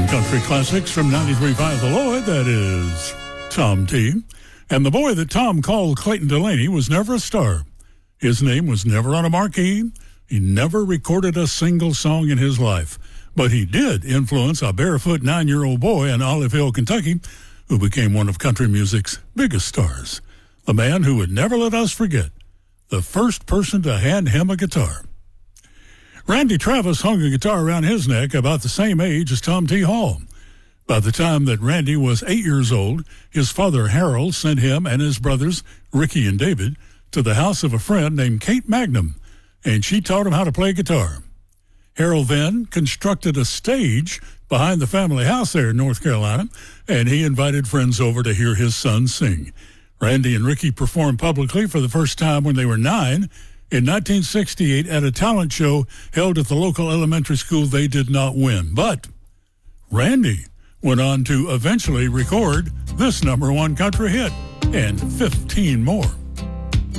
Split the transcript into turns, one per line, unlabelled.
Some country classics from 93.5 The Lloyd, that is Tom T. And the boy that Tom called Clayton Delaney was never a star. His name was never on a marquee. He never recorded a single song in his life. But he did influence a barefoot 9-year-old boy in Olive Hill, Kentucky, who became one of country music's biggest stars. The man who would never let us forget, the first person to hand him a guitar. Randy Travis hung a guitar around his neck about the same age as Tom T. Hall. By the time that Randy was 8 years old, his father Harold sent him and his brothers, Ricky and David, to the house of a friend named Kate Magnum, and she taught him how to play guitar. Harold then constructed a stage behind the family house there in North Carolina, and he invited friends over to hear his son sing. Randy and Ricky performed publicly for the first time when they were 9 in 1968 at a talent show held at the local elementary school. They did not win, but Randy went on to eventually record this #1 country hit and 15 more.